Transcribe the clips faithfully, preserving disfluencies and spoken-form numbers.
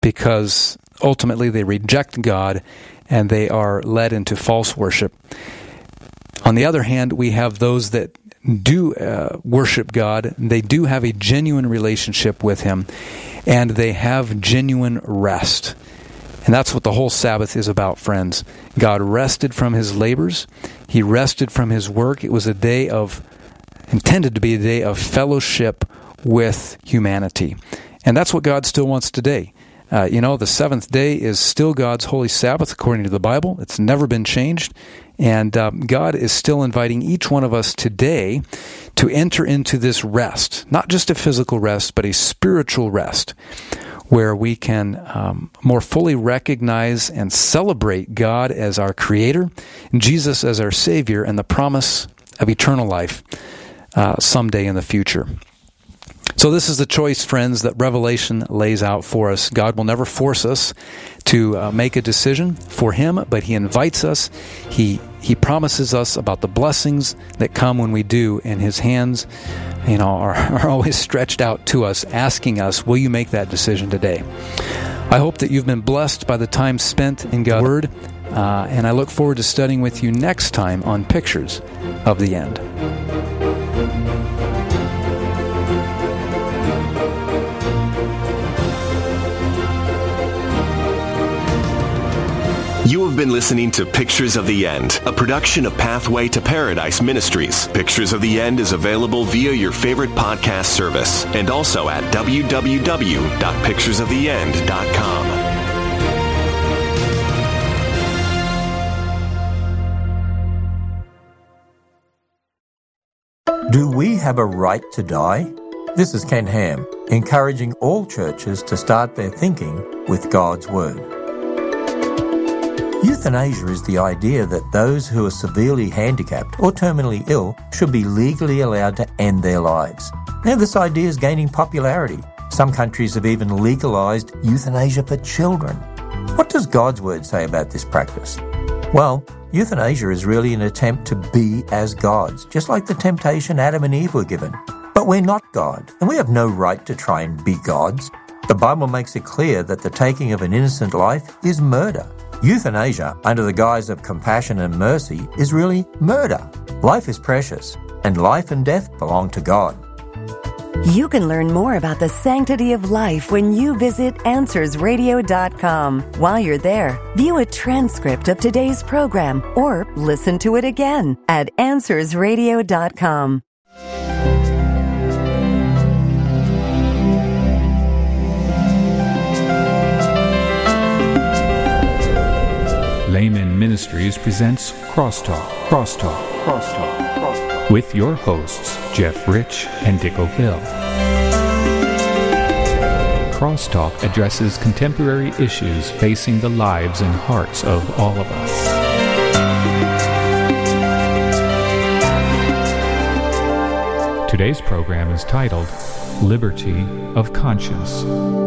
because ultimately they reject God and they are led into false worship. On the other hand, we have those that do uh, worship God. They do have a genuine relationship with Him, and they have genuine rest. And that's what the whole Sabbath is about, friends. God rested from His labors. He rested from His work. It was a day of, intended to be a day of fellowship with humanity. And that's what God still wants today. Uh, you know, the seventh day is still God's holy Sabbath according to the Bible. It's never been changed. And um, God is still inviting each one of us today to enter into this rest, not just a physical rest, but a spiritual rest, where we can um, more fully recognize and celebrate God as our Creator, Jesus as our Savior, and the promise of eternal life uh, someday in the future. So this is the choice, friends, that Revelation lays out for us. God will never force us to uh, make a decision for Him, but He invites us. He He promises us about the blessings that come when we do, and His hands, you know, are, are always stretched out to us, asking us, will you make that decision today? I hope that you've been blessed by the time spent in God's Word, uh, and I look forward to studying with you next time on Pictures of the End. You have been listening to Pictures of the End, a production of Pathway to Paradise Ministries. Pictures of the End is available via your favorite podcast service and also at w w w dot pictures of the end dot com. Do we have a right to die? This is Ken Ham, encouraging all churches to start their thinking with God's Word. Euthanasia is the idea that those who are severely handicapped or terminally ill should be legally allowed to end their lives. Now, this idea is gaining popularity. Some countries have even legalized euthanasia for children. What does God's Word say about this practice? Well, euthanasia is really an attempt to be as gods, just like the temptation Adam and Eve were given. But we're not God, and we have no right to try and be gods. The Bible makes it clear that the taking of an innocent life is murder. Euthanasia, under the guise of compassion and mercy, is really murder. Life is precious, and life and death belong to God. You can learn more about the sanctity of life when you visit answers radio dot com. While you're there, view a transcript of today's program or listen to it again at answers radio dot com. Layman Ministries presents Crosstalk, Crosstalk, Crosstalk, Crosstalk, with your hosts, Jeff Rich and Dick O'Phil. Crosstalk addresses contemporary issues facing the lives and hearts of all of us. Today's program is titled Liberty of Conscience.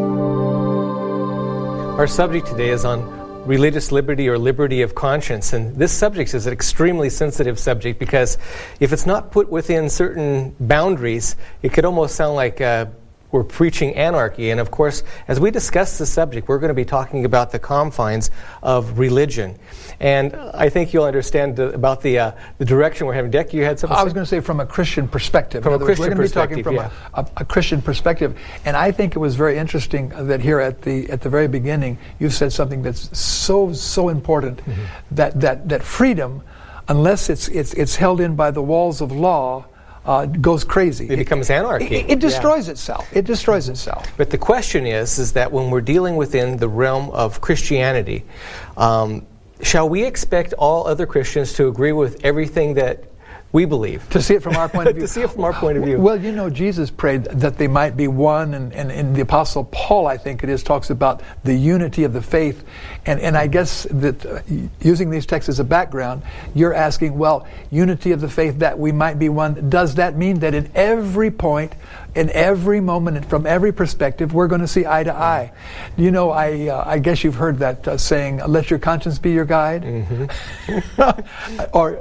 Our subject today is on religious liberty or liberty of conscience. And this subject is an extremely sensitive subject because if it's not put within certain boundaries, it could almost sound like uh, we're preaching anarchy. And of course, as we discuss the subject, we're going to be talking about the confines of religion. And I think you'll understand uh, about the uh, the direction we're having. Deck, you had something? I was going to say from a Christian perspective. From a Christian we're going to be talking from yeah. a, a, a Christian perspective. And I think it was very interesting that here at the at the very beginning, you said something that's so so important, mm-hmm. that, that that freedom, unless it's it's it's held in by the walls of law, Uh, goes crazy. It becomes anarchy. It, it destroys yeah. itself. It destroys itself. But the question is, is that when we're dealing within the realm of Christianity, um, shall we expect all other Christians to agree with everything that we believe? To see it from our point of view. To see it from our point of view. Well, you know, Jesus prayed that they might be one, and, and, and the Apostle Paul, I think it is, talks about the unity of the faith. And, and I guess that uh, using these texts as a background, you're asking, well, unity of the faith that we might be one, does that mean that in every point, in every moment, and from every perspective, we're going to see eye to eye? You know, I uh, I guess you've heard that uh, saying, let your conscience be your guide. Mm-hmm. Or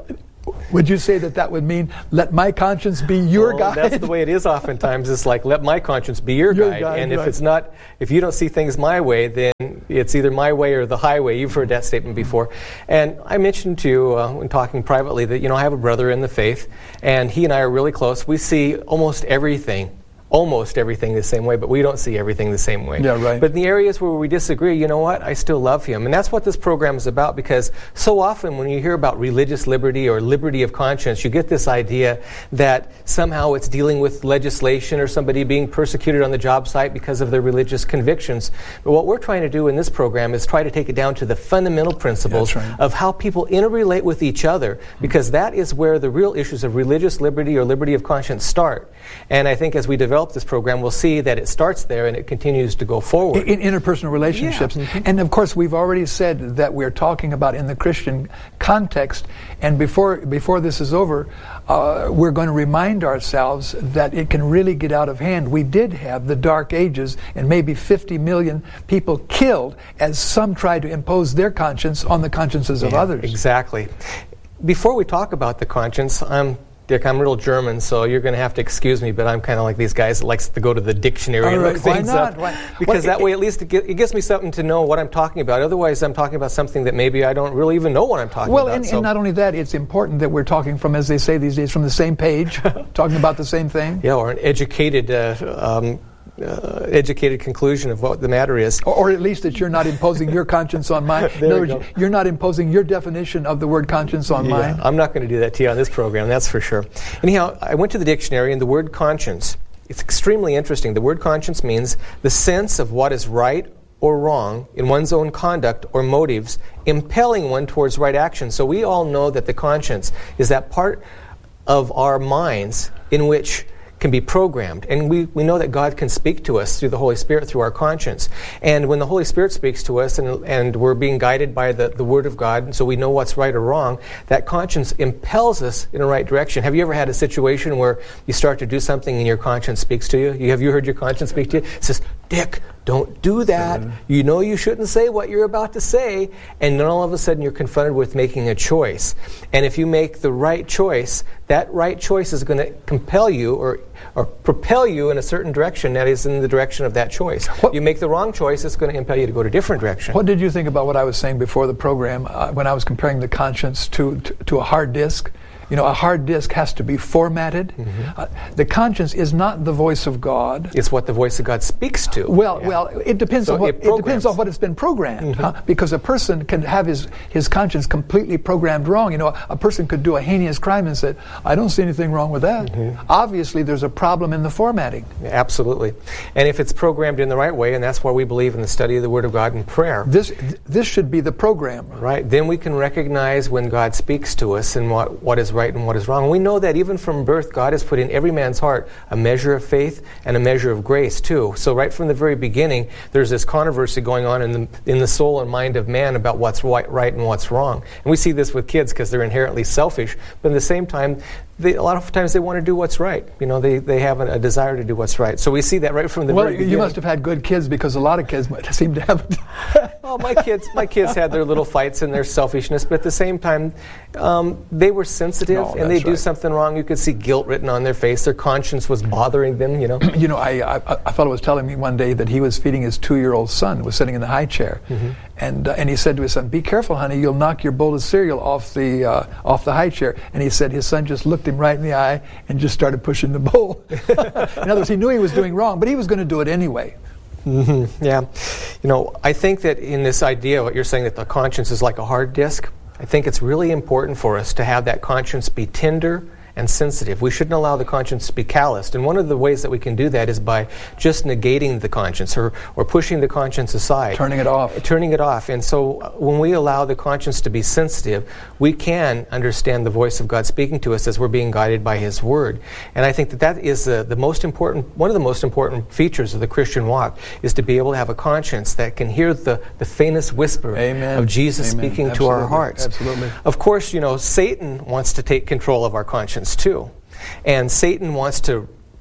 Would you say that that would mean, let my conscience be your well, guide? That's the way it is oftentimes. It's like, let my conscience be your, your guide. guide. And if right. it's not, if you don't see things my way, then it's either my way or the highway. You've heard that statement before. And I mentioned to you uh, when talking privately that, you know, I have a brother in the faith, and he and I are really close. We see almost everything. almost everything the same way, but we don't see everything the same way. Yeah, right. But in the areas where we disagree, you know what? I still love him. And that's what this program is about, because so often when you hear about religious liberty or liberty of conscience, you get this idea that somehow it's dealing with legislation or somebody being persecuted on the job site because of their religious convictions. But what we're trying to do in this program is try to take it down to the fundamental principles right. of how people interrelate with each other, because that is where the real issues of religious liberty or liberty of conscience start. And I think as we develop this program, we'll see that it starts there and it continues to go forward. In interpersonal relationships. Yeah. Mm-hmm. And of course, we've already said that we're talking about in the Christian context. And before before this is over, uh, we're going to remind ourselves that it can really get out of hand. We did have the Dark Ages and maybe fifty million people killed as some tried to impose their conscience on the consciences of yeah, others. Exactly. Before we talk about the conscience, I'm Dick, I'm real German, so you're going to have to excuse me, but I'm kind of like these guys that likes to go to the dictionary All and right, look why things not? up. Why- Because why- that way at least it, gi- it gives me something to know what I'm talking about. Otherwise, I'm talking about something that maybe I don't really even know what I'm talking Well, about. and, so. and not only that, it's important that we're talking from, as they say these days, from the same page, talking about the same thing. Yeah, or an educated uh, um, uh, educated conclusion of what the matter is. Or, or at least that you're not imposing your conscience on mine. In There other we words, go. you're not imposing your definition of the word conscience on Yeah, mine. I'm not going to do that to you on this program, that's for sure. Anyhow, I went to the dictionary, and the word conscience, it's extremely interesting. The word conscience means the sense of what is right or wrong in one's own conduct or motives, impelling one towards right action. So we all know that the conscience is that part of our minds in which can be programmed. And we, we know that God can speak to us through the Holy Spirit, through our conscience. And when the Holy Spirit speaks to us and, and we're being guided by the, the Word of God, and so we know what's right or wrong, that conscience impels us in the right direction. Have you ever had a situation where you start to do something and your conscience speaks to you? you have you heard your conscience speak to you? It says, Dick, don't do that. Mm-hmm. You know you shouldn't say what you're about to say. And then all of a sudden you're confronted with making a choice. And if you make the right choice, that right choice is going to compel you or or propel you in a certain direction, that is in the direction of that choice. What, you make the wrong choice, it's going to impel you to go to a different direction. What did you think about what I was saying before the program uh, when I was comparing the conscience to, to, to a hard disk? You know, a hard disk has to be formatted. Mm-hmm. Uh, the conscience is not the voice of God. It's what the voice of God speaks to. Well, yeah. well, it depends so on what it, it depends on what it's been programmed. Mm-hmm. Huh? Because a person can have his, his conscience completely programmed wrong. You know, a person could do a heinous crime and say, "I don't see anything wrong with that." Mm-hmm. Obviously, there's a problem in the formatting. Absolutely, and if it's programmed in the right way, and that's why we believe in the study of the Word of God and prayer. This this should be the program, right? Then we can recognize when God speaks to us and what what is right and what is wrong. We know that even from birth, God has put in every man's heart a measure of faith and a measure of grace, too. So right from the very beginning, there's this controversy going on in the in the soul and mind of man about what's right, right and what's wrong. And we see this with kids because they're inherently selfish, but at the same time, they, a lot of times they want to do what's right. You know, they, they have a, a desire to do what's right. So we see that right from the well, very beginning. Well, you must have had good kids, because a lot of kids might seem to have... Well, my kids my kids had their little fights and their selfishness, but at the same time, um, they were sensitive, no, and they do right. something wrong. You could see guilt written on their face. Their conscience was bothering them, you know. You know, I, I, a fellow was telling me one day that he was feeding his two-year-old son, was sitting in the high chair, mm-hmm. and uh, and he said to his son, "Be careful, honey, you'll knock your bowl of cereal off the uh, off the high chair." And he said his son just looked him right in the eye and just started pushing the bowl. In other words, he knew he was doing wrong, but he was going to do it anyway. Mm-hmm. Yeah. You know, I think that in this idea, what you're saying, that the conscience is like a hard disk, I think it's really important for us to have that conscience be tender and sensitive. We shouldn't allow the conscience to be calloused. And one of the ways that we can do that is by just negating the conscience or, or pushing the conscience aside. Turning it off. Turning it off. And so when we allow the conscience to be sensitive, we can understand the voice of God speaking to us as we're being guided by His Word. And I think that that is the, the most important, one of the most important features of the Christian walk, is to be able to have a conscience that can hear the, the faintest whisper Amen. of Jesus Amen. speaking Absolutely. to our hearts. Absolutely. Of course, you know, Satan wants to take control of our conscience too. And Satan wants to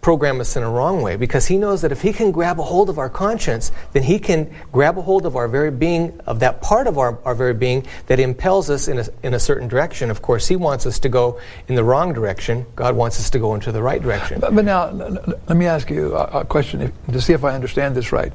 program us in a wrong way, because he knows that if he can grab a hold of our conscience, then he can grab a hold of our very being, of that part of our, our very being that impels us in a, in a certain direction. Of course, he wants us to go in the wrong direction. God wants us to go into the right direction. But, but now, let me ask you a, a question if, to see if I understand this right.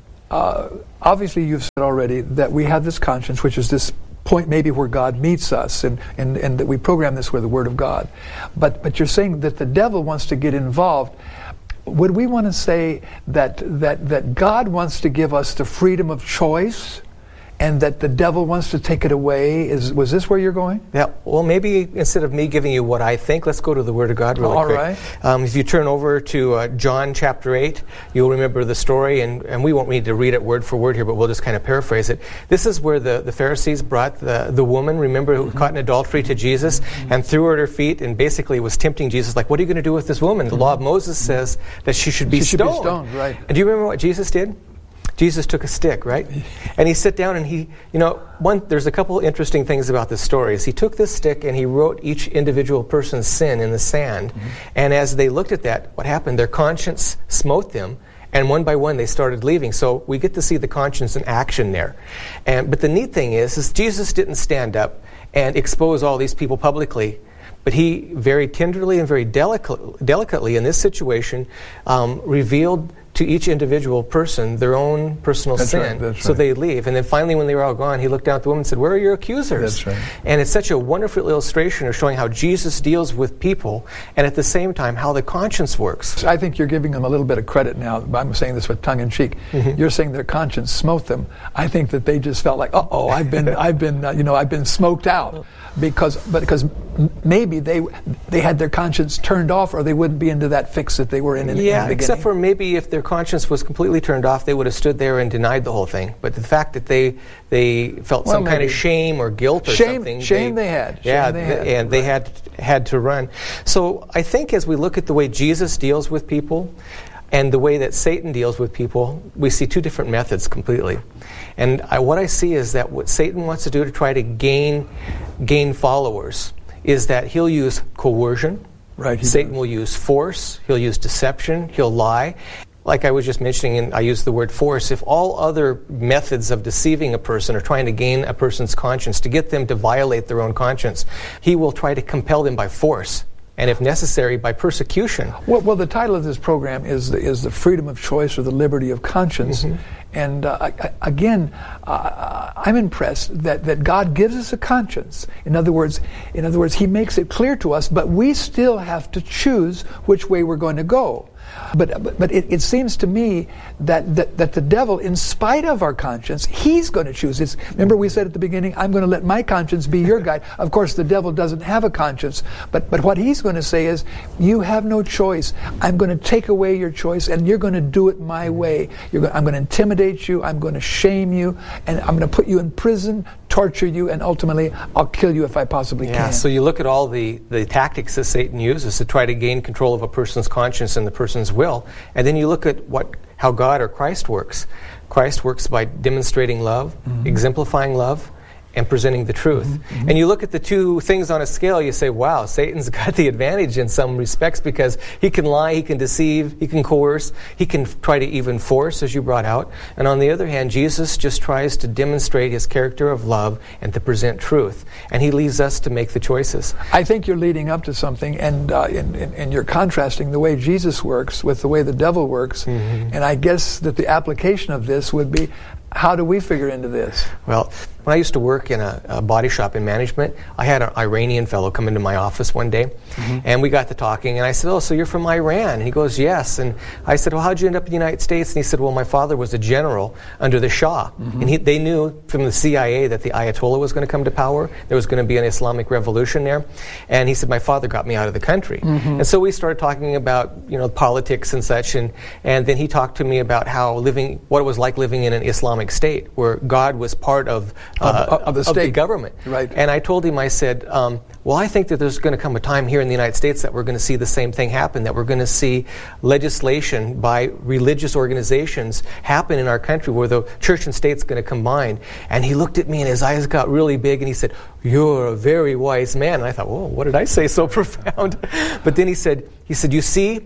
Uh, obviously, you've said already that we have this conscience, which is this point maybe where God meets us, and, and, and that we program this with the Word of God. But but you're saying that the devil wants to get involved. Would we want to say that that that God wants to give us the freedom of choice, and that the devil wants to take it away? Is was this where you're going? Yeah. Well, maybe instead of me giving you what I think, let's go to the Word of God really All quick. right. Um, if you turn over to uh, John chapter eight, you'll remember the story, and, and we won't need to read it word for word here, but we'll just kind of paraphrase it. This is where the, the Pharisees brought the, the woman, remember, who mm-hmm. caught in adultery to Jesus, mm-hmm. and threw her at her feet, and basically was tempting Jesus, like, what are you going to do with this woman? The mm-hmm. law of Moses says that she should be she stoned. Should be stoned, right. And do you remember what Jesus did? Jesus took a stick, right? And he sat down and he, you know, one, there's a couple interesting things about this story. Is he took this stick and he wrote each individual person's sin in the sand. Mm-hmm. And as they looked at that, what happened? Their conscience smote them. And one by one, they started leaving. So we get to see the conscience in action there. And but the neat thing is, is Jesus didn't stand up and expose all these people publicly. But he very tenderly and very delicate, delicately in this situation um, revealed to each individual person their own personal that's sin. Right, that's so right. they leave. And then finally, when they were all gone, he looked down at the woman and said, where are your accusers? That's right. And it's such a wonderful illustration of showing how Jesus deals with people, and at the same time, how the conscience works. I think you're giving them a little bit of credit now. I'm saying this with tongue in cheek. Mm-hmm. You're saying their conscience smote them. I think that they just felt like, uh-oh, I've been, I've been, uh, you know, I've been smoked out, because, but because maybe they, they had their conscience turned off, or they wouldn't be into that fix that they were in in, yeah, in the beginning. Except for maybe if their conscience was completely turned off, they would have stood there and denied the whole thing. But the fact that they they felt well, some kind of shame or guilt or shame, something, shame they, they had, shame yeah, they had. and they had had to run. So I think as we look at the way Jesus deals with people and the way that Satan deals with people, we see two different methods completely. And I, what I see is that what Satan wants to do to try to gain gain followers is that he'll use coercion. Right. Satan does. will use force. He'll use deception. He'll lie. Like I was just mentioning, and I used the word force, if all other methods of deceiving a person are trying to gain a person's conscience, to get them to violate their own conscience, he will try to compel them by force, and if necessary, by persecution. Well, well the title of this program is the, is the freedom of choice, or the liberty of conscience. Mm-hmm. And uh, I, I, again, uh, I'm impressed that, that God gives us a conscience. In other words, in other words, He makes it clear to us, but we still have to choose which way we're going to go. But but, but it, it seems to me that, that, that the devil, in spite of our conscience, he's going to choose. It's, remember we said at the beginning, I'm going to let my conscience be your guide. Of course, the devil doesn't have a conscience. But, but what he's going to say is, you have no choice. I'm going to take away your choice, and you're going to do it my way. You're going, I'm going to intimidate you. I'm going to shame you. And I'm going to put you in prison, torture you, and ultimately I'll kill you if I possibly yeah, can. So you look at all the, the tactics that Satan uses to try to gain control of a person's conscience and the person's will, and then you look at what how God or Christ works. Christ works by demonstrating love, mm-hmm. exemplifying love, and presenting the truth. Mm-hmm. And you look at the two things on a scale, you say, wow, Satan's got the advantage in some respects, because he can lie, he can deceive, he can coerce, he can try to even force, as you brought out. And on the other hand, Jesus just tries to demonstrate his character of love and to present truth. And he leaves us to make the choices. I think you're leading up to something, and, uh, and, and, and you're contrasting the way Jesus works with the way the devil works. Mm-hmm. And I guess that the application of this would be, how do we figure into this? Well, when I used to work in a, a body shop in management, I had an Iranian fellow come into my office one day, mm-hmm. and we got to talking, and I said, oh, so you're from Iran? And he goes, yes. And I said, well, how'd you end up in the United States? And he said, well, my father was a general under the Shah. Mm-hmm. And he, they knew from the C I A that the Ayatollah was going to come to power. There was going to be an Islamic revolution there. And he said, my father got me out of the country. Mm-hmm. And so we started talking about, you know, politics and such, and, and then he talked to me about how living, what it was like living in an Islamic state, where God was part of Uh, of, of, the, state. of the government. Right. And I told him, I said, um, well, I think that there's going to come a time here in the United States that we're going to see the same thing happen, that we're going to see legislation by religious organizations happen in our country where the church and state's going to combine. And he looked at me and his eyes got really big and he said, you're a very wise man. And I thought, whoa, what did I say so profound? But then he said, he said, you see,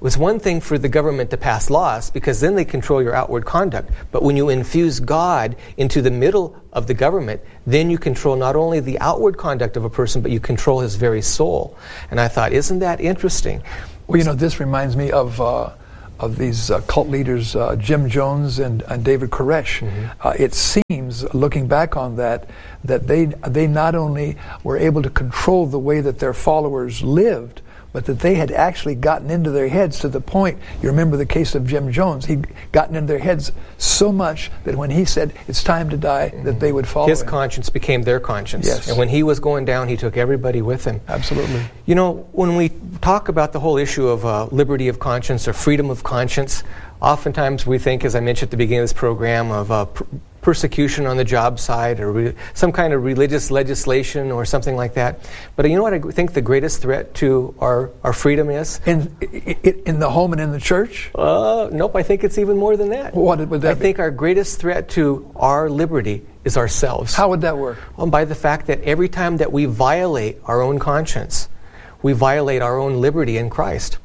was one thing for the government to pass laws, because then they control your outward conduct. But when you infuse God into the middle of the government, then you control not only the outward conduct of a person, but you control his very soul. And I thought, isn't that interesting? Well, you know, this reminds me of uh, of these uh, cult leaders, uh, Jim Jones and, and David Koresh. Mm-hmm. Uh, it seems, looking back on that, that they they not only were able to control the way that their followers lived, but that they had actually gotten into their heads to the point, you remember the case of Jim Jones, he'd gotten into their heads so much that when he said, it's time to die, mm-hmm. that they would follow His him. conscience became their conscience. Yes. And when he was going down, he took everybody with him. Absolutely. You know, when we talk about the whole issue of uh, liberty of conscience or freedom of conscience, oftentimes we think, as I mentioned at the beginning of this program, of uh, pr- persecution on the job site or re- some kind of religious legislation or something like that. But you know what I think the greatest threat to our, our freedom is? In, in in the home and in the church? Uh, nope, I think it's even more than that. What would that I be? think our greatest threat to our liberty is ourselves. How would that work? Well, by the fact that every time that we violate our own conscience, we violate our own liberty in Christ.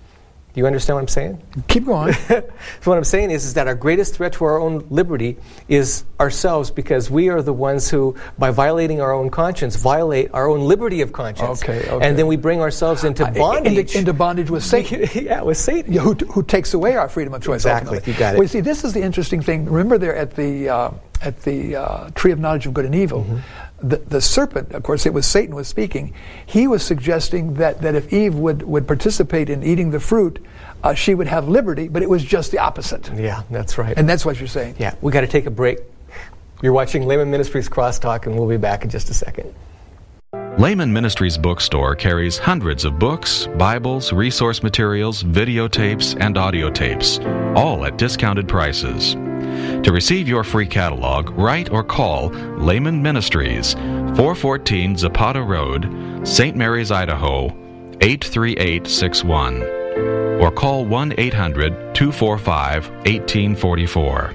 Do you understand what I'm saying? Keep going. So what I'm saying is, is that our greatest threat to our own liberty is ourselves, because we are the ones who, by violating our own conscience, violate our own liberty of conscience. Okay, okay. And then we bring ourselves into Uh, bondage. into, into bondage with Satan. Yeah, with Satan. Yeah, who, who takes away our freedom of choice. Exactly, ultimately. you got it. Well, you see, this is the interesting thing. Remember there at the uh, at the uh, tree of knowledge of good and evil, mm-hmm. the, the serpent, of course, it was Satan was speaking. He was suggesting that, that if Eve would, would participate in eating the fruit, uh, she would have liberty, but it was just the opposite. Yeah, that's right. And that's what you're saying. Yeah, we got to take a break. You're watching Layman Ministries Crosstalk, and we'll be back in just a second. Layman Ministries Bookstore carries hundreds of books, Bibles, resource materials, videotapes, and audio tapes, all at discounted prices. To receive your free catalog, write or call Layman Ministries, four fourteen Zapata Road, Saint Mary's, Idaho, eight three eight six one. Or call one eight hundred two four five one eight four four.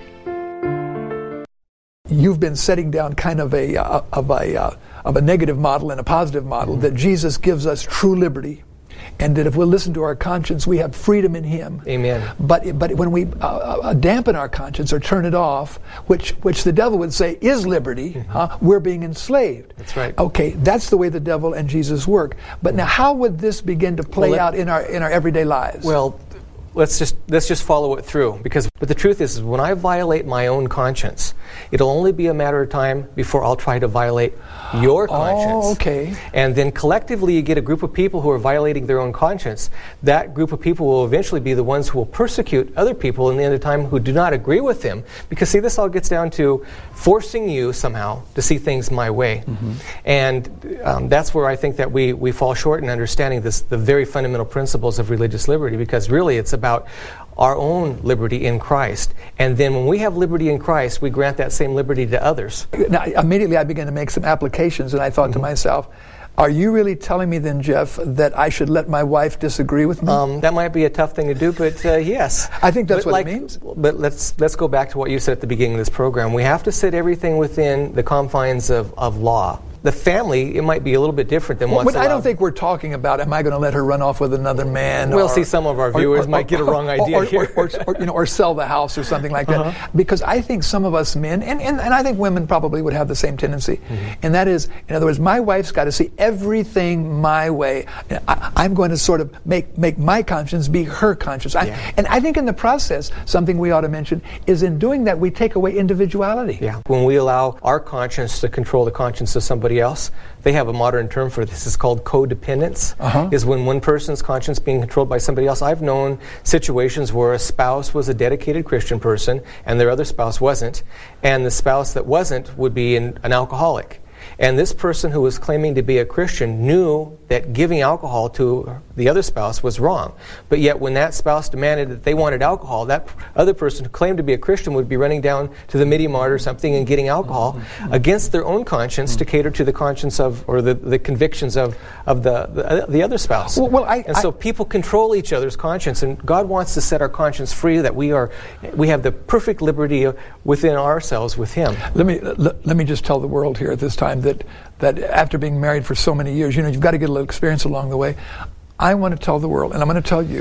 You've been setting down kind of a uh, of a uh, of a negative model and a positive model, mm-hmm. that Jesus gives us true liberty, and that if we'll listen to our conscience, we have freedom in Him. Amen. But but when we uh, uh, dampen our conscience or turn it off, which which the devil would say is liberty, mm-hmm. huh, we're being enslaved. That's right. Okay, that's the way the devil and Jesus work. But now, how would this begin to play well, let, out in our in our everyday lives? Well, let's just let's just follow it through, because but the truth is, is when I violate my own conscience, it'll only be a matter of time before I'll try to violate your conscience. Oh, okay. And then collectively you get a group of people who are violating their own conscience. That group of people will eventually be the ones who will persecute other people in the end of time who do not agree with them. Because see, this all gets down to forcing you somehow to see things my way. Mm-hmm. And um, that's where I think that we, we fall short in understanding this, the very fundamental principles of religious liberty, because really it's about our own liberty in Christ. And then when we have liberty in Christ, we grant that same liberty to others. Now, immediately I began to make some applications, and I thought mm-hmm. to myself, are you really telling me then, Jeff, that I should let my wife disagree with me? Um, that might be a tough thing to do, but uh, yes. I think that's but what like, it means. But let's let's go back to what you said at the beginning of this program. We have to set everything within the confines of, of law. The family, it might be a little bit different than what's But I allowed. don't think we're talking about, am I going to let her run off with another man? We'll or, see, some of our viewers or, or, might get a wrong idea or, here. Or, or, or, you know, or sell the house or something like that. Uh-huh. Because I think some of us men, and, and, and I think women probably would have the same tendency, mm-hmm. and that is, in other words, my wife's got to see everything my way. I, I'm going to sort of make, make my conscience be her conscience. I, yeah. And I think in the process, something we ought to mention is in doing that, we take away individuality. Yeah. When we allow our conscience to control the conscience of somebody else, they have a modern term for this. It's called codependence. Uh-huh. Is when one person's conscience being controlled by somebody else. I've known situations where a spouse was a dedicated Christian person and their other spouse wasn't, and the spouse that wasn't would be an, an alcoholic. And this person who was claiming to be a Christian knew that giving alcohol to the other spouse was wrong. But yet when that spouse demanded that they wanted alcohol, that other person who claimed to be a Christian would be running down to the Midi Mart or something and getting alcohol mm-hmm. against their own conscience mm-hmm. to cater to the conscience of, or the, the convictions of, of the, the, the other spouse. Well, well, I, and so I, people control each other's conscience, and God wants to set our conscience free, that we are we have the perfect liberty within ourselves with Him. Let me let, let me just tell the world here at this time that that after being married for so many years, you know, you've got to get a little experience along the way. I want to tell the world, and I'm going to tell you,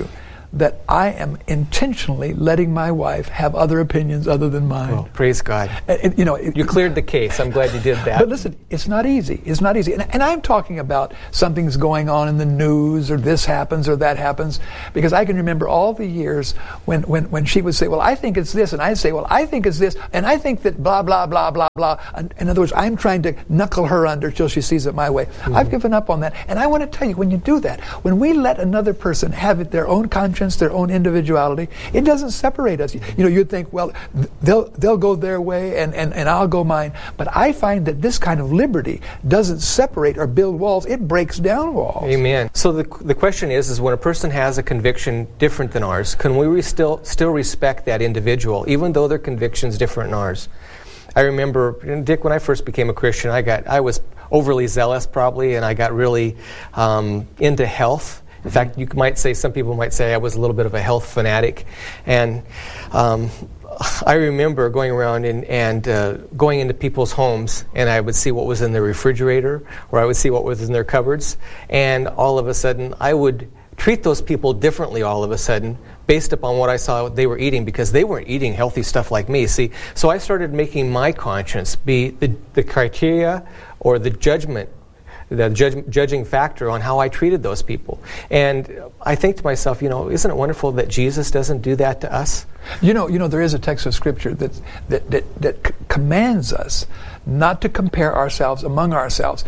that I am intentionally letting my wife have other opinions other than mine. Oh, praise God. And, and, you know, it, you cleared the case. I'm glad you did that. But listen, it's not easy. It's not easy. And, and I'm talking about something's going on in the news, or this happens or that happens, because I can remember all the years when, when, when she would say, well, I think it's this, and I'd say, well, I think it's this, and I think that blah, blah, blah, blah, blah. And, in other words, I'm trying to knuckle her under till she sees it my way. Mm-hmm. I've given up on that. And I want to tell you, when you do that, when we let another person have it, their own conscience, their own individuality, it doesn't separate us. You know, you'd think, well, they'll they'll go their way and, and, and I'll go mine. But I find that this kind of liberty doesn't separate or build walls. It breaks down walls. Amen. So the the question is, is when a person has a conviction different than ours, can we re- still still respect that individual, even though their conviction's different than ours? I remember, Dick, when I first became a Christian, I got I was overly zealous probably, and I got really um, into health. In fact, you might say, some people might say I was a little bit of a health fanatic. And um, I remember going around and, and uh, going into people's homes, and I would see what was in their refrigerator, or I would see what was in their cupboards, and all of a sudden I would treat those people differently all of a sudden based upon what I saw they were eating, because they weren't eating healthy stuff like me. See, so I started making my conscience be the, the criteria or the judgment the judge, judging factor on how I treated those people. And I think to myself, you know, isn't it wonderful that Jesus doesn't do that to us? You know, you know, there is a text of Scripture that that that, that c- commands us not to compare ourselves among ourselves.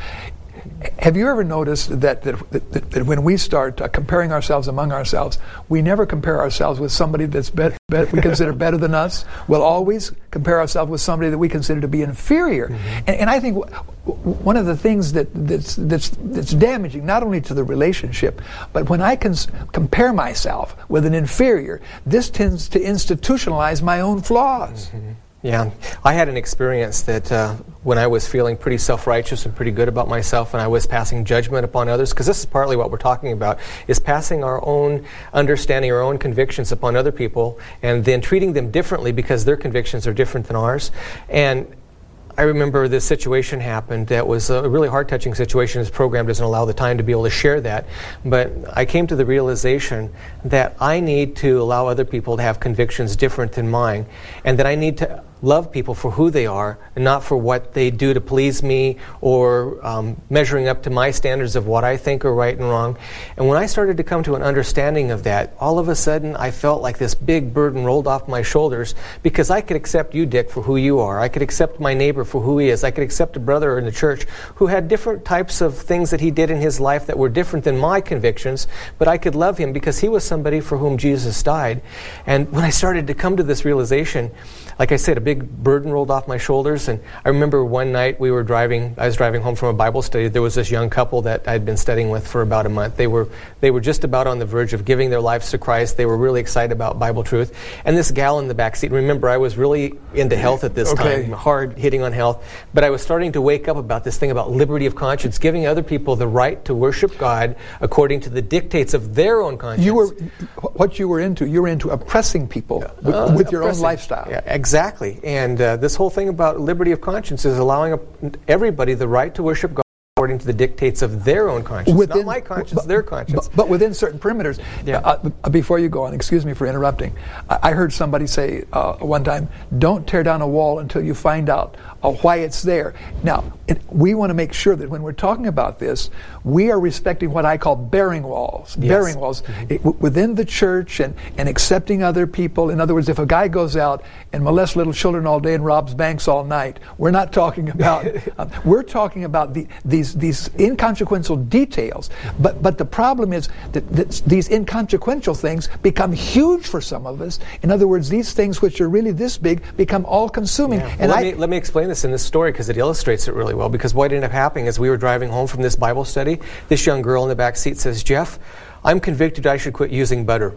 Have you ever noticed that that, that, that when we start uh, comparing ourselves among ourselves, we never compare ourselves with somebody that's bet, bet, we consider better than us? We'll always compare ourselves with somebody that we consider to be inferior. Mm-hmm. And, and I think w- w- one of the things that that's, that's that's damaging, not only to the relationship, but when I can compare myself with an inferior, this tends to institutionalize my own flaws. Mm-hmm. Yeah, I had an experience that uh, when I was feeling pretty self-righteous and pretty good about myself, and I was passing judgment upon others, because this is partly what we're talking about, is passing our own understanding, our own convictions upon other people, and then treating them differently because their convictions are different than ours. And I remember this situation happened that was a really heart-touching situation. This program doesn't allow the time to be able to share that. But I came to the realization that I need to allow other people to have convictions different than mine, and that I need to love people for who they are and not for what they do to please me, or um, measuring up to my standards of what I think are right and wrong. And when I started to come to an understanding of that, all of a sudden I felt like this big burden rolled off my shoulders, because I could accept you, Dick, for who you are. I could accept my neighbor for who he is. I could accept a brother in the church who had different types of things that he did in his life that were different than my convictions, but I could love him because he was somebody for whom Jesus died. And when I started to come to this realization, like I said, a big burden rolled off my shoulders. And I remember one night we were driving, I was driving home from a Bible study. There was this young couple that I'd been studying with for about a month. They were they were just about on the verge of giving their lives to Christ. They were really excited about Bible truth. And this gal in the back seat, remember, I was really into health at this okay. time, hard hitting on health. But I was starting to wake up about this thing about liberty of conscience, giving other people the right to worship God according to the dictates of their own conscience. You were, what you were into, you were into oppressing people with, uh, with your oppressing. own lifestyle. Yeah, exactly. And uh, this whole thing about liberty of conscience is allowing a, everybody the right to worship God according to the dictates of their own conscience. Within, not my conscience, but, their conscience. But, but within certain perimeters. Yeah. Uh, before you go on, excuse me for interrupting. I, I heard somebody say uh, one time, don't tear down a wall until you find out uh, why it's there. Now, it, we want to make sure that when we're talking about this, we are respecting what I call bearing walls. Yes. Bearing walls mm-hmm. it, w- within the church, and, and accepting other people. In other words, if a guy goes out and molests little children all day and robs banks all night, we're not talking about, uh, we're talking about the, these these inconsequential details. But but the problem is that, that these inconsequential things become huge for some of us. In other words, these things which are really this big become all-consuming. Yeah. And well, I, let, me, let me explain this in this story, because it illustrates it really well. Because what ended up happening is we were driving home from this Bible study. This young girl in the back seat says, Jeff, I'm convicted I should quit using butter.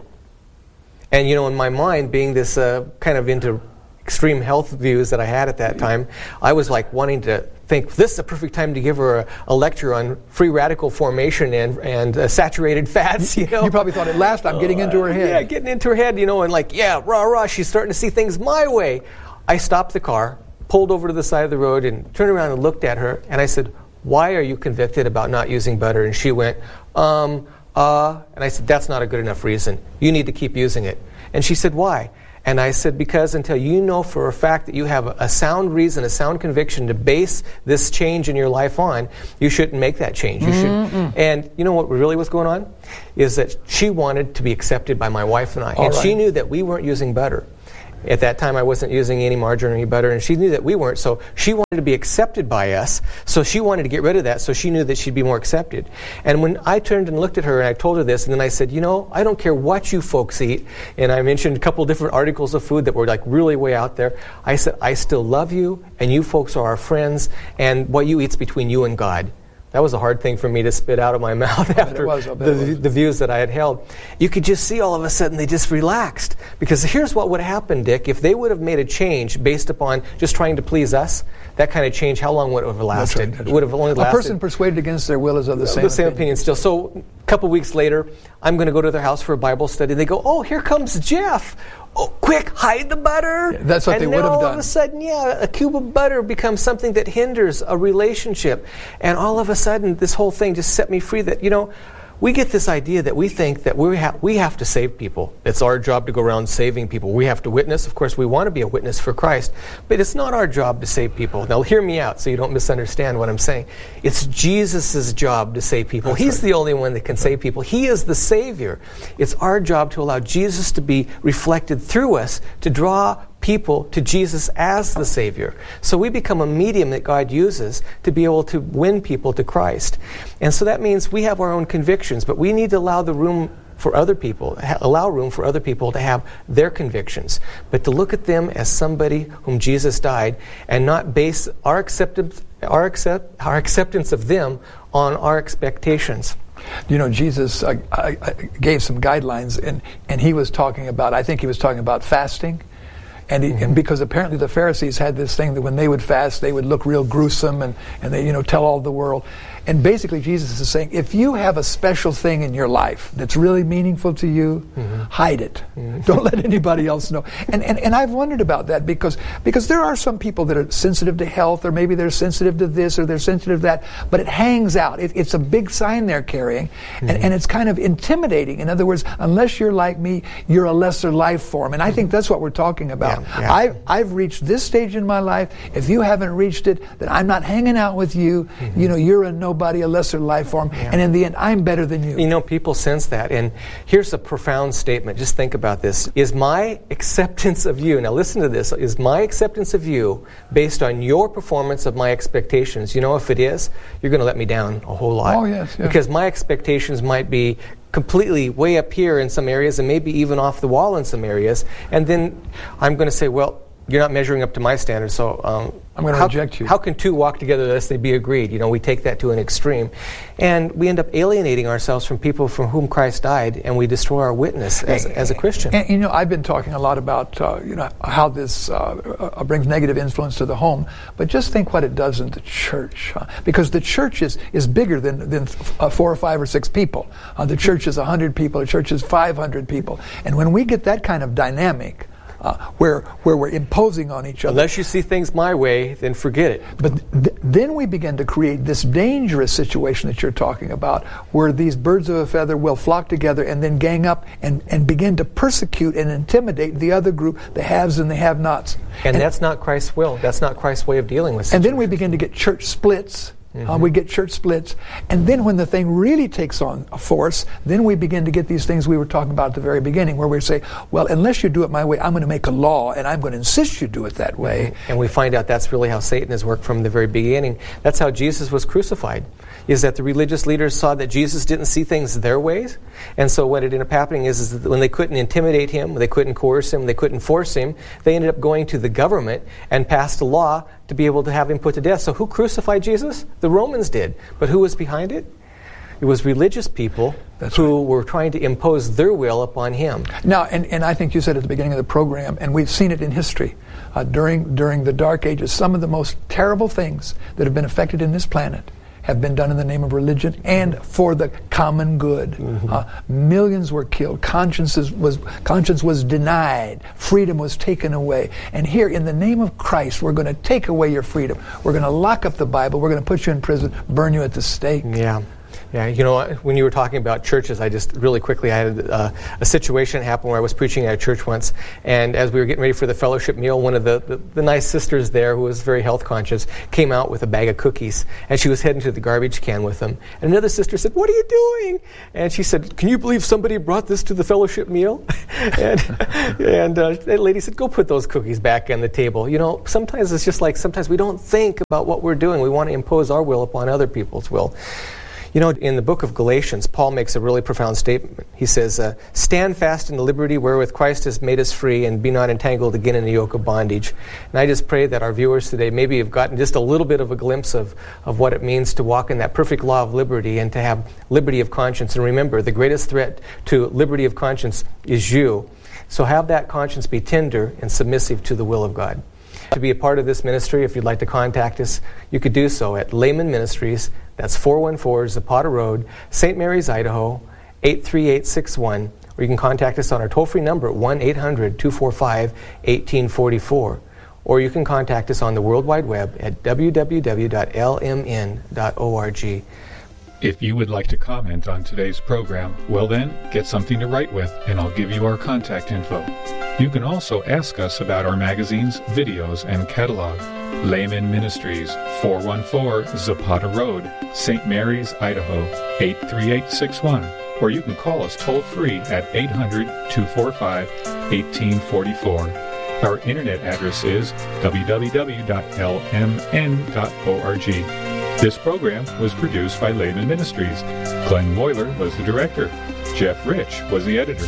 And, you know, in my mind, being this uh, kind of into extreme health views that I had at that time, I was like wanting to think, this is the perfect time to give her a, a lecture on free radical formation and, and uh, saturated fats, you know. You probably thought, at last I'm getting into her head. Yeah, getting into her head, you know, and like, yeah, rah, rah, she's starting to see things my way. I stopped the car, pulled over to the side of the road, and turned around and looked at her, and I said, why are you convicted about not using butter? And she went, um, uh, and I said, that's not a good enough reason. You need to keep using it. And she said, why? And I said, because until you know for a fact that you have a sound reason, a sound conviction to base this change in your life on, you shouldn't make that change. You should. And you know what really was going on? Is that she wanted to be accepted by my wife and I. All and right. she knew that we weren't using butter. At that time, I wasn't using any margarine or any butter, and she knew that we weren't, so she wanted to be accepted by us, so she wanted to get rid of that, so she knew that she'd be more accepted. And when I turned and looked at her, and I told her this, and then I said, you know, I don't care what you folks eat, and I mentioned a couple different articles of food that were like really way out there. I said, I still love you, and you folks are our friends, and what you eat's between you and God. That was a hard thing for me to spit out of my mouth after was, the, the views that I had held. You could just see all of a sudden they just relaxed. Because here's what would happen, Dick. If they would have made a change based upon just trying to please us, that kind of change, how long would it have lasted? That's right, that's it would have only lasted. A person persuaded against their will is of the same, the same opinion. opinion still. So a couple weeks later, I'm going to go to their house for a Bible study. They go, oh, here comes Jeff. Oh, quick, hide the butter. Yeah, that's what and they then would have all done. of a sudden, yeah, a cube of butter becomes something that hinders a relationship. And all of a sudden, this whole thing just set me free that, you know, we get this idea that we think that we, ha- we have to save people. It's our job to go around saving people. We have to witness. Of course, we want to be a witness for Christ. But it's not our job to save people. Now, hear me out so you don't misunderstand what I'm saying. It's Jesus' job to save people. That's He's right. the only one that can save people. He is the Savior. It's our job to allow Jesus to be reflected through us to draw people to Jesus as the Savior. So we become a medium that God uses to be able to win people to Christ. And so that means we have our own convictions, but we need to allow the room for other people, ha- allow room for other people to have their convictions, but to look at them as somebody whom Jesus died and not base our acceptance, our accept, our acceptance of them on our expectations. You know, Jesus uh, I, I gave some guidelines, and, and he was talking about, I think he was talking about fasting. And, he, mm-hmm. and because apparently the Pharisees had this thing that when they would fast, they would look real gruesome, and, and they, you know, tell all the world. And basically Jesus is saying, if you have a special thing in your life that's really meaningful to you, mm-hmm. hide it. Mm-hmm. Don't let anybody else know. And, and and I've wondered about that because because there are some people that are sensitive to health, or maybe they're sensitive to this, or they're sensitive to that, but it hangs out. It, it's a big sign they're carrying, mm-hmm. and, and it's kind of intimidating. In other words, unless you're like me, you're a lesser life form. And I think that's what we're talking about. Yeah, yeah. I've, I've reached this stage in my life. If you haven't reached it, then I'm not hanging out with you. Mm-hmm. You know, you're a nobody, a lesser life form. Yeah. And in the end, I'm better than you. You know, people sense that. And here's a profound statement. Just think about this. Is my acceptance of you, now listen to this, is my acceptance of you based on your performance of my expectations? You know, if it is, you're going to let me down a whole lot. Oh, yes. yes. Because my expectations might be completely way up here in some areas and maybe even off the wall in some areas. And then I'm going to say, well, you're not measuring up to my standards, so um, I'm going to how, reject you. How can two walk together unless they be agreed? You know, we take that to an extreme. And we end up alienating ourselves from people from whom Christ died, and we destroy our witness as, as a Christian. And, you know, I've been talking a lot about, uh, you know, how this uh, uh, brings negative influence to the home, but just think what it does in the church. Huh? Because the church is, is bigger than, than uh, four or five or six people. Uh, the church is one hundred people, the church is five hundred people. And when we get that kind of dynamic, Uh, where where we're imposing on each other. Unless you see things my way, then forget it. But th- then we begin to create this dangerous situation that you're talking about, where these birds of a feather will flock together and then gang up and, and begin to persecute and intimidate the other group, the haves and the have-nots. And, and that's not Christ's will. That's not Christ's way of dealing with situations. And then we begin to get church splits. Mm-hmm. Uh, we get church splits. And then when the thing really takes on force, then we begin to get these things we were talking about at the very beginning, where we say, well, unless you do it my way, I'm going to make a law, and I'm going to insist you do it that way. Mm-hmm. And we find out that's really how Satan has worked from the very beginning. That's how Jesus was crucified, is that the religious leaders saw that Jesus didn't see things their ways. And so what ended up happening is, is that when they couldn't intimidate him, they couldn't coerce him, they couldn't force him, they ended up going to the government and passed a law to be able to have him put to death. So who crucified Jesus? The Romans did. But who was behind it? It was religious people That's who right. were trying to impose their will upon him. Now, and, and I think you said at the beginning of the program, and we've seen it in history, uh, during during the Dark Ages, some of the most terrible things that have been affected in this planet have been done in the name of religion and for the common good. Mm-hmm. Uh, millions were killed. Consciences was conscience was denied. Freedom was taken away. And here, in the name of Christ, we're going to take away your freedom. We're going to lock up the Bible. We're going to put you in prison, burn you at the stake. Yeah. Yeah, you know, when you were talking about churches, I just really quickly, I had uh, a situation happen where I was preaching at a church once, and as we were getting ready for the fellowship meal, one of the, the, the nice sisters there, who was very health conscious, came out with a bag of cookies, and she was heading to the garbage can with them. And another sister said, "What are you doing?" And she said, "Can you believe somebody brought this to the fellowship meal?" and and uh, that lady said, "Go put those cookies back on the table." You know, sometimes it's just like, sometimes we don't think about what we're doing. We want to impose our will upon other people's will. You know, in the book of Galatians, Paul makes a really profound statement. He says, uh, "Stand fast in the liberty wherewith Christ has made us free, and be not entangled again in the yoke of bondage." And I just pray that our viewers today maybe have gotten just a little bit of a glimpse of, of what it means to walk in that perfect law of liberty and to have liberty of conscience. And remember, the greatest threat to liberty of conscience is you. So have that conscience be tender and submissive to the will of God. To be a part of this ministry, if you'd like to contact us, you could do so at Lehman Ministries. That's four one four Zapata Road, Saint Mary's, Idaho, eight three eight six one. Or you can contact us on our toll-free number at one eight hundred two four five one eight four four. Or you can contact us on the World Wide Web at w w w dot l m n dot org. If you would like to comment on today's program, well then, get something to write with, and I'll give you our contact info. You can also ask us about our magazines, videos, and catalog. Lehman Ministries, four one four Zapata Road, Saint Mary's, Idaho, eight three eight six one. Or you can call us toll-free at eight hundred two four five one eight four four. Our internet address is w w w dot l m n dot org. This program was produced by Lehman Ministries. Glenn Moyler was the director. Jeff Rich was the editor.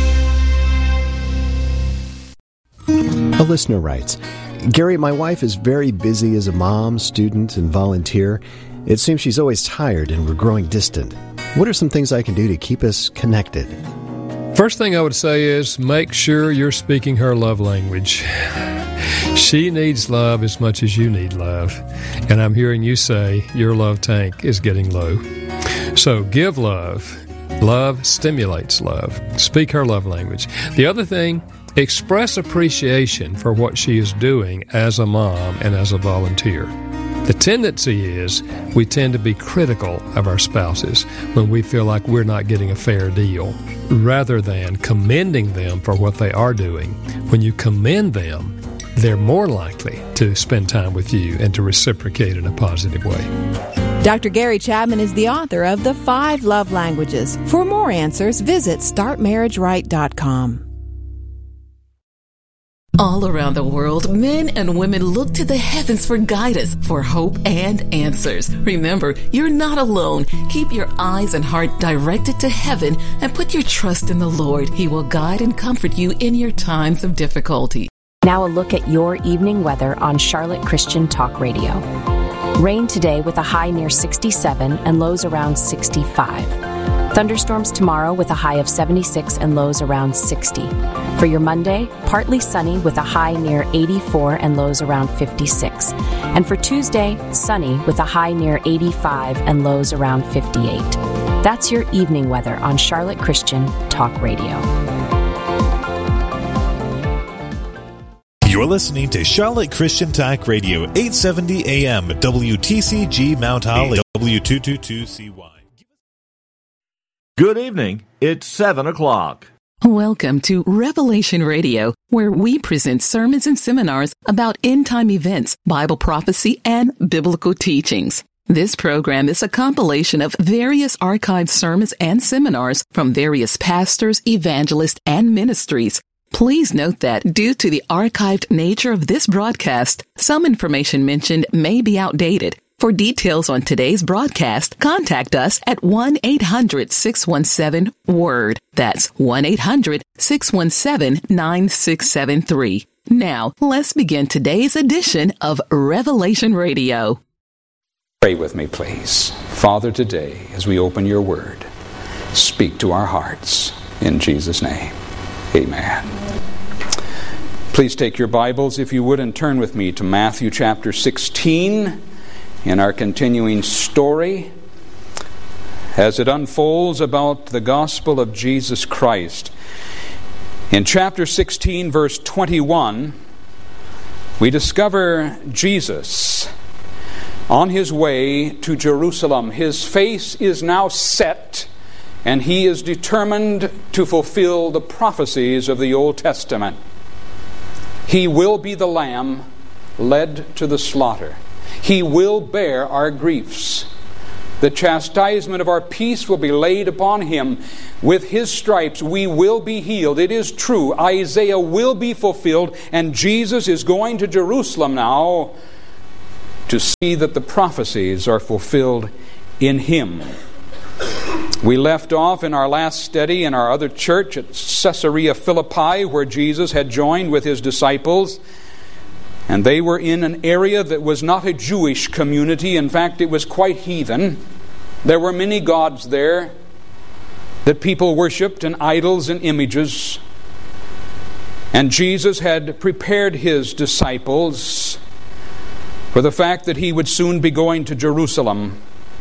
A listener writes, "Gary, my wife is very busy as a mom, student, and volunteer. It seems she's always tired and we're growing distant. What are some things I can do to keep us connected?" First thing I would say is make sure you're speaking her love language. She needs love as much as you need love. And I'm hearing you say your love tank is getting low. So give love. Love stimulates love. Speak her love language. The other thing, express appreciation for what she is doing as a mom and as a volunteer. The tendency is we tend to be critical of our spouses when we feel like we're not getting a fair deal, rather than commending them for what they are doing. When you commend them, they're more likely to spend time with you and to reciprocate in a positive way. Doctor Gary Chapman is the author of The Five Love Languages. For more answers, visit start marriage right dot com. All around the world, men and women look to the heavens for guidance, for hope and answers. Remember, you're not alone. Keep your eyes and heart directed to heaven and put your trust in the Lord. He will guide and comfort you in your times of difficulty. Now a look at your evening weather on Charlotte Christian Talk Radio. Rain today with a high near sixty-seven and lows around sixty-five. Thunderstorms tomorrow with a high of seventy-six and lows around sixty. For your Monday, partly sunny with a high near eighty-four and lows around fifty-six. And for Tuesday, sunny with a high near eighty-five and lows around fifty-eight. That's your evening weather on Charlotte Christian Talk Radio. You're listening to Charlotte Christian Talk Radio, eight seventy A M, W T C G Mount Holly, W two twenty-two C Y. Good evening. It's seven o'clock. Welcome to Revelation Radio, where we present sermons and seminars about end-time events, Bible prophecy, and biblical teachings. This program is a compilation of various archived sermons and seminars from various pastors, evangelists, and ministries. Please note that due to the archived nature of this broadcast, some information mentioned may be outdated. For details on today's broadcast, contact us at one eight hundred six one seven WORD. That's one eight hundred six one seven nine six seven three. Now, let's begin today's edition of Revelation Radio. Pray with me, please. Father, today, as we open your word, speak to our hearts. In Jesus' name, amen. Please take your Bibles, if you would, and turn with me to Matthew chapter sixteen. In our continuing story, as it unfolds about the gospel of Jesus Christ. In chapter sixteen, verse twenty-one, we discover Jesus on his way to Jerusalem. His face is now set, and he is determined to fulfill the prophecies of the Old Testament. He will be the lamb led to the slaughter. He will bear our griefs. The chastisement of our peace will be laid upon him. With his stripes we will be healed. It is true. Isaiah will be fulfilled, and Jesus is going to Jerusalem now to see that the prophecies are fulfilled in him. We left off in our last study in our other church at Caesarea Philippi, where Jesus had joined with his disciples. And they were in an area that was not a Jewish community. In fact, it was quite heathen. There were many gods there that people worshipped, and idols and images. And Jesus had prepared his disciples for the fact that he would soon be going to Jerusalem.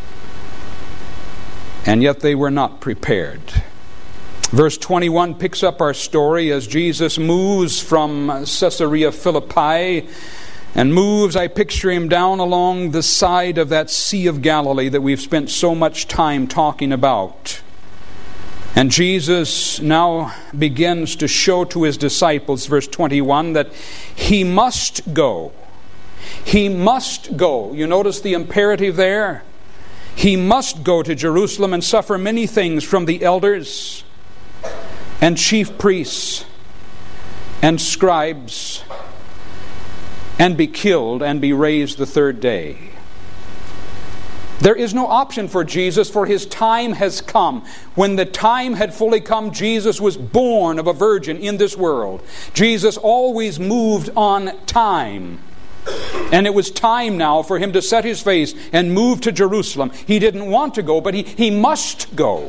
And yet they were not prepared. Verse twenty-one picks up our story as Jesus moves from Caesarea Philippi and moves, I picture him down along the side of that Sea of Galilee that we've spent so much time talking about. And Jesus now begins to show to his disciples, verse twenty-one, that he must go. He must go. You notice the imperative there? He must go to Jerusalem and suffer many things from the elders and chief priests and scribes, and be killed and be raised the third day. There is no option for Jesus, for his time has come. When the time had fully come, Jesus was born of a virgin in this world. Jesus always moved on time. And it was time now for him to set his face and move to Jerusalem. He didn't want to go, but he, he must go.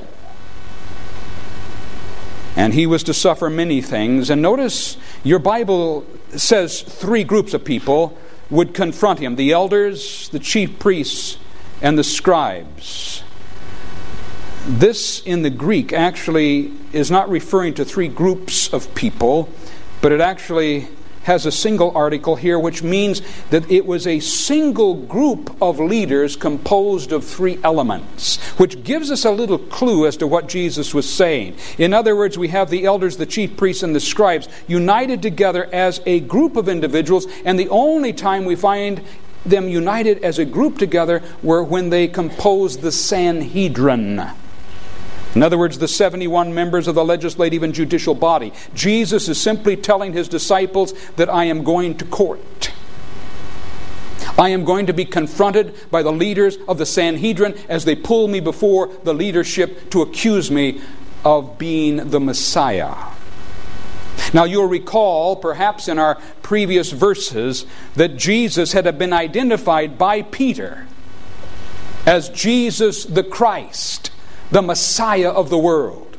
And he was to suffer many things. And notice your Bible says three groups of people would confront him: the elders, the chief priests, and the scribes. This in the Greek actually is not referring to three groups of people, but it actually has a single article here, which means that it was a single group of leaders composed of three elements, which gives us a little clue as to what Jesus was saying. In other words, we have the elders, the chief priests, and the scribes united together as a group of individuals, and the only time we find them united as a group together were when they composed the Sanhedrin. In other words, the seventy-one members of the legislative and judicial body. Jesus is simply telling his disciples that I am going to court. I am going to be confronted by the leaders of the Sanhedrin as they pull me before the leadership to accuse me of being the Messiah. Now you'll recall, perhaps in our previous verses, that Jesus had been identified by Peter as Jesus the Christ, the Messiah of the world.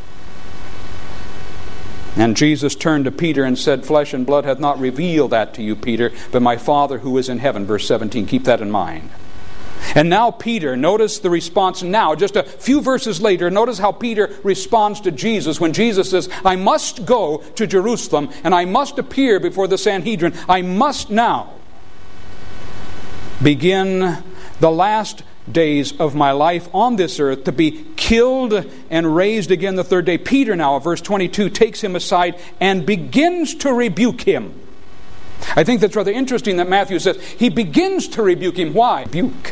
And Jesus turned to Peter and said, flesh and blood hath not revealed that to you, Peter, but my Father who is in heaven. Verse seventeen, keep that in mind. And now Peter, notice the response now, just a few verses later, notice how Peter responds to Jesus when Jesus says, I must go to Jerusalem and I must appear before the Sanhedrin. I must now begin the last days of my life on this earth to be killed and raised again the third day. Peter now, verse twenty-two, takes him aside and begins to rebuke him. I think that's rather interesting that Matthew says he begins to rebuke him. Why? Rebuke.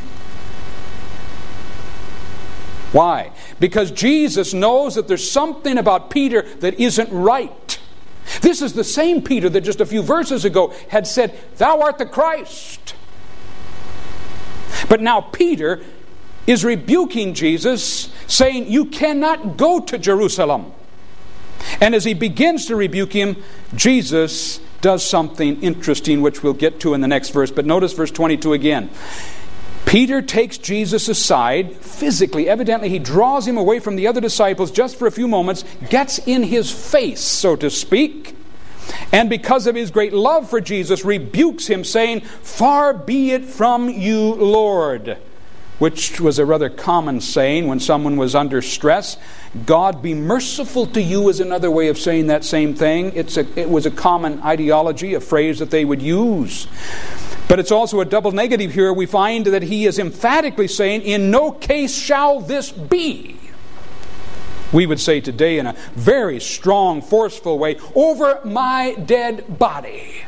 Why? Because Jesus knows that there's something about Peter that isn't right. This is the same Peter that just a few verses ago had said, thou art the Christ. But now Peter is rebuking Jesus, saying, you cannot go to Jerusalem. And as he begins to rebuke him, Jesus does something interesting, which we'll get to in the next verse. But notice verse twenty-two again. Peter takes Jesus aside physically. Evidently, he draws him away from the other disciples just for a few moments, gets in his face, so to speak, and because of his great love for Jesus, rebukes him, saying, far be it from you, Lord. Which was a rather common saying when someone was under stress. God be merciful to you is another way of saying that same thing. It's a, it was a common ideology, a phrase that they would use. But it's also a double negative here. We find that he is emphatically saying, in no case shall this be. We would say today in a very strong, forceful way, over my dead body.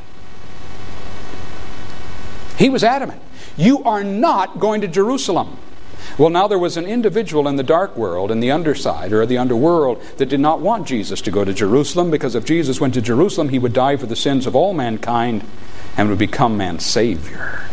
He was adamant. You are not going to Jerusalem. Well, now there was an individual in the dark world, in the underside or the underworld, that did not want Jesus to go to Jerusalem, because if Jesus went to Jerusalem, he would die for the sins of all mankind and would become man's Savior.